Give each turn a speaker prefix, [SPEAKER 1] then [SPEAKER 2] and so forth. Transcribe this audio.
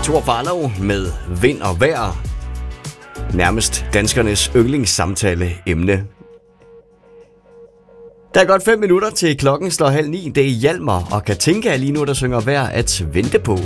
[SPEAKER 1] Thor Farlov med vind og vejr. Nærmest danskernes yndlingssamtaleemne. Der er godt 5 minutter til klokken slår 8:30. Det er Hjalmar og Katinka lige nu, der synger Værd at vente på.